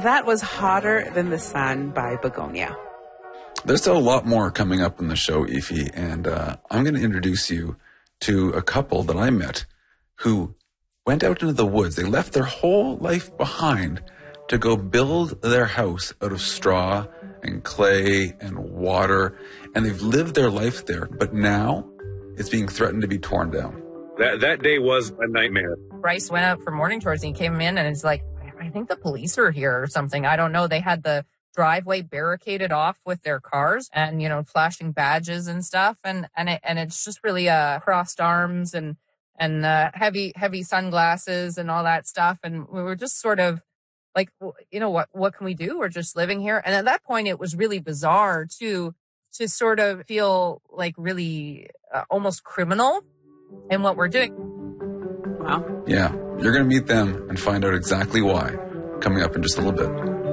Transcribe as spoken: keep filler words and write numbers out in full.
that was Hotter Than the Sun by Begonia. There's still a lot more coming up in the show, Aoife, and uh, I'm going to introduce you to a couple that I met who went out into the woods. They left their whole life behind to go build their house out of straw and clay and water, and they've lived their life there, but now it's being threatened to be torn down. That that day was a nightmare. Bryce went out for morning tours and he came in and it's like, I think the police are here or something. I don't know. They had the driveway barricaded off with their cars and, you know, flashing badges and stuff. And, and, it, and it's just really uh, crossed arms and, and uh, heavy, heavy sunglasses and all that stuff. And we were just sort of like, you know, what, what can we do? We're just living here. And at that point, it was really bizarre to, to sort of feel like really uh, almost criminal in what we're doing. Wow. Yeah, you're going to meet them and find out exactly why coming up in just a little bit.